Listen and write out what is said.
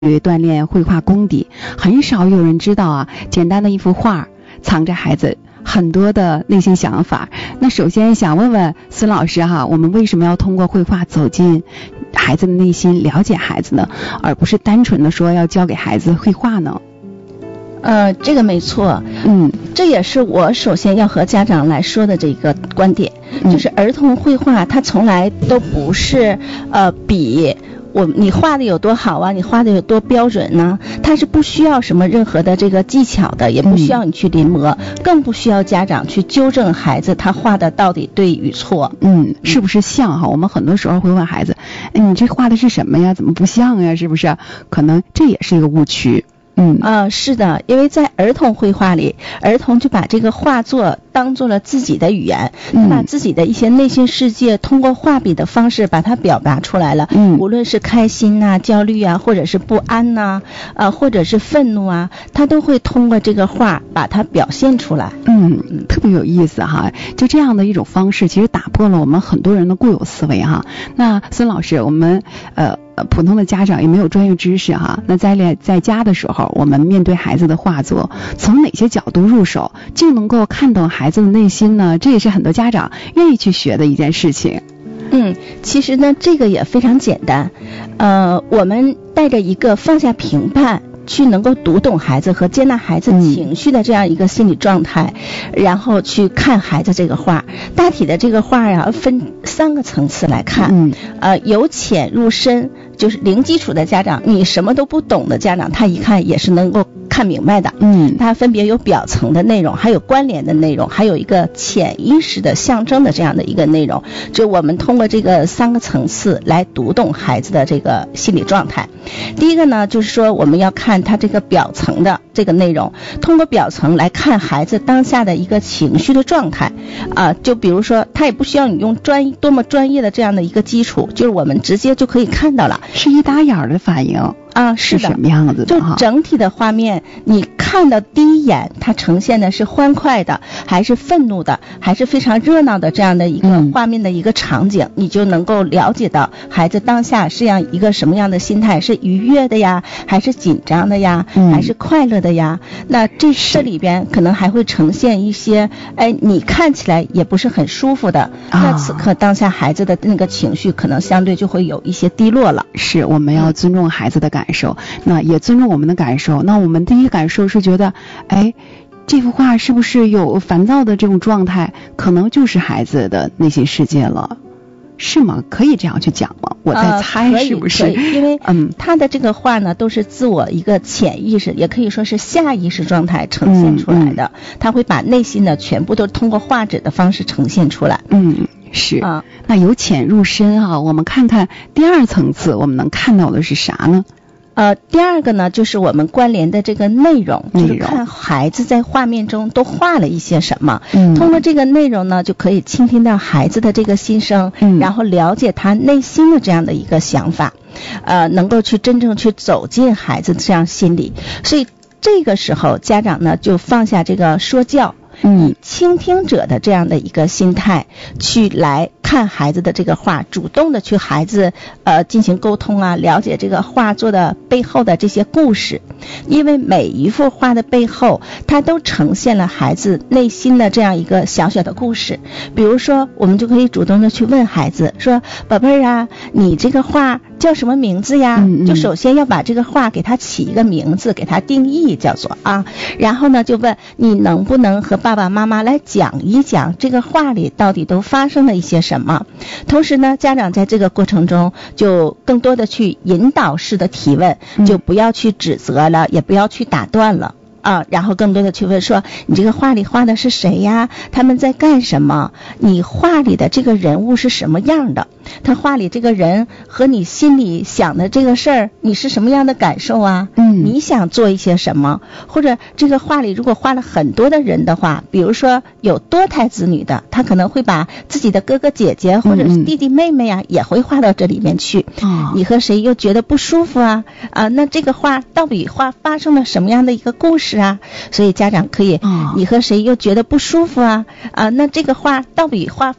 锻炼绘画功底，很少有人知道啊，简单的一幅画藏着孩子很多的内心想法。那首先想问问孙老师哈，我们为什么要通过绘画走进孩子的内心，了解孩子呢，而不是单纯的说要教给孩子绘画呢？ 这个没错，这也是我首先要和家长来说的这个观点，就是儿童绘画它从来都不是比你画的有多好啊，你画的有多标准呢？它是不需要什么任何的这个技巧的，也不需要你去临摹，更不需要家长去纠正孩子他画的到底对与错。 是不是像哈？我们很多时候会问孩子，你这画的是什么呀？怎么不像呀？是不是？可能这也是一个误区。 是的，因为在儿童绘画里，儿童就把这个画作当做了自己的语言，把自己的一些内心世界通过画笔的方式把它表达出来了。无论是开心啊、焦虑啊，或者是不安呐，或者是愤怒啊，他都会通过这个画把它表现出来。 特别有意思哈，就这样的一种方式，其实打破了我们很多人的固有思维哈。那孙老师，我们普通的家长也没有专业知识哈，那在家的时候，我们面对孩子的画作，从哪些角度入手就能够看懂孩子的内心呢？这也是很多家长愿意去学的一件事情。 其实呢，这个也非常简单。我们带着一个放下评判，去能够读懂孩子和接纳孩子情绪的这样一个心理状态，然后去看孩子这个画。大体的这个画呀，分3个层次来看。由浅入深，就是零基础的家长，你什么都不懂的家长，他一看也是能够看明白的。它分别有表层的内容，还有关联的内容，还有一个潜意识的象征的这样的一个内容。就我们通过这个3个层次来读懂孩子的这个心理状态。第一个呢，就是说我们要看他这个表层的这个内容，通过表层来看孩子当下的一个情绪的状态。就比如说他也不需要你用多么专业的这样的一个基础，就是我们直接就可以看到了， 是一打眼的反应。 是的， 什么样子的？ 就整体的画面，你看到第一眼，它呈现的是欢快的，还是愤怒的，还是非常热闹的这样的一个画面的一个场景，你就能够了解到孩子当下是一个什么样的心态，是愉悦的呀，还是紧张的呀，还是快乐的呀？那这里边可能还会呈现一些，你看起来也不是很舒服的，那此刻当下孩子的那个情绪可能相对就会有一些低落了。 是，我们要尊重孩子的感受，那也尊重我们的感受。那我们第一感受是觉得，这幅画是不是有烦躁的这种状态，可能就是孩子的内心世界了，是吗？可以这样去讲吗？我在猜是不是？ 因为他的这个画呢，都是自我一个潜意识，也可以说是下意识状态呈现出来的。他会把内心的全部都通过画纸的方式呈现出来。 是。那由浅入深哈，我们看看第2层次，我们能看到的是啥呢？ 第2个呢，就是我们关联的这个内容，就是看孩子在画面中都画了一些什么。通过这个内容呢，就可以倾听到孩子的这个心声，然后了解他内心的这样的一个想法，能够去真正去走进孩子这样心理。所以这个时候家长呢，就放下这个说教，以倾听者的这样的一个心态去来看孩子的这个画，主动的去孩子进行沟通啊，了解这个画作的背后的这些故事。因为每一幅画的背后，它都呈现了孩子内心的这样一个小小的故事。比如说我们就可以主动的去问孩子说，宝贝儿啊，你这个画叫什么名字呀？就首先要把这个画给它起一个名字，给它定义叫做然后呢就问你能不能和爸爸妈妈来讲一讲这个画里到底都发生了一些什么。同时呢，家长在这个过程中就更多的去引导式的提问，就不要去指责了，也不要去打断了。然后更多的去问说，你这个画里画的是谁呀？他们在干什么？你画里的这个人物是什么样的？他画里这个人和你心里想的这个事儿，你是什么样的感受啊？你想做一些什么？或者这个画里如果画了很多的人的话，比如说有多胎子女的，他可能会把自己的哥哥姐姐或者是弟弟妹妹啊，也会画到这里面去。你和谁又觉得不舒服啊？那这个画到底发生了什么样的一个故事啊？所以家长可以，你和谁又觉得不舒服啊？那这个画到底